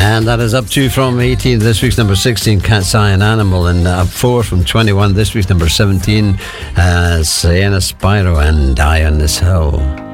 And that is up 2 from 18, this week's number 16, Cat's Eye and Animal. And up 4 from 21, this week's number 17, Sienna Spyro and Die on This Hill.